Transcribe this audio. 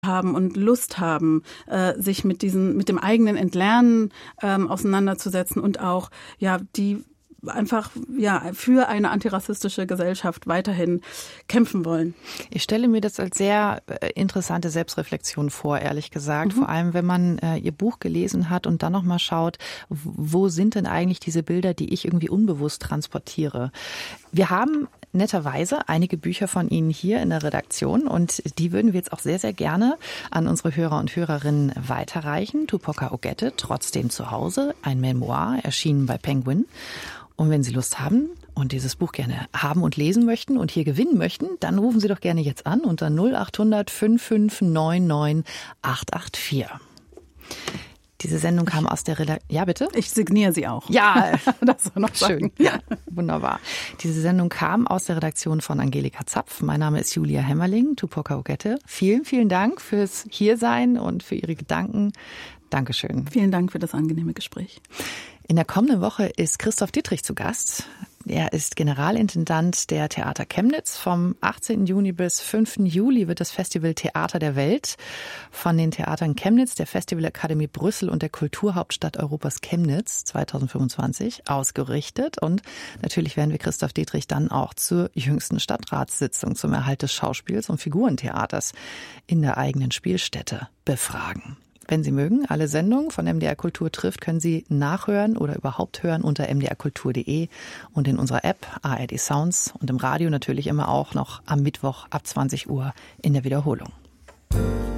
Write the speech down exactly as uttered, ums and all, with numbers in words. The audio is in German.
haben und Lust haben, äh, sich mit diesen, mit dem eigenen Entlernen ähm, auseinanderzusetzen und auch ja die einfach ja für eine antirassistische Gesellschaft weiterhin kämpfen wollen. Ich stelle mir das als sehr äh, interessante Selbstreflexion vor, ehrlich gesagt. Mhm. Vor allem, wenn man äh, Ihr Buch gelesen hat und dann nochmal schaut, wo sind denn eigentlich diese Bilder, die ich irgendwie unbewusst transportiere. Wir haben netterweise einige Bücher von Ihnen hier in der Redaktion und die würden wir jetzt auch sehr, sehr gerne an unsere Hörer und Hörerinnen weiterreichen. Tupoka Ogette, Trotzdem zu Hause, ein Memoir, erschienen bei Penguin. Und wenn Sie Lust haben und dieses Buch gerne haben und lesen möchten und hier gewinnen möchten, dann rufen Sie doch gerne jetzt an unter null acht hundert fünf fünf neun neun acht acht vier. Diese Sendung kam aus der Redaktion. Ja, bitte? Ich signiere sie auch. Ja, das war noch schön. Ja, wunderbar. Diese Sendung kam aus der Redaktion von Angelika Zapf. Mein Name ist Julia Hämmerling, Tupoka Ogette. Vielen, vielen Dank fürs Hiersein und für Ihre Gedanken. Dankeschön. Vielen Dank für das angenehme Gespräch. In der kommenden Woche ist Christoph Dittrich zu Gast. Er ist Generalintendant der Theater Chemnitz. Vom achtzehnten Juni bis fünften Juli wird das Festival Theater der Welt von den Theatern Chemnitz, der Festivalakademie Brüssel und der Kulturhauptstadt Europas Chemnitz zweitausendfünfundzwanzig ausgerichtet. Und natürlich werden wir Christoph Dittrich dann auch zur jüngsten Stadtratssitzung zum Erhalt des Schauspiels und Figurentheaters in der eigenen Spielstätte befragen. Wenn Sie mögen, alle Sendungen von M D R Kultur trifft können Sie nachhören oder überhaupt hören unter m d r kultur punkt d e und in unserer App A R D Sounds und im Radio natürlich immer auch noch am Mittwoch ab zwanzig Uhr in der Wiederholung.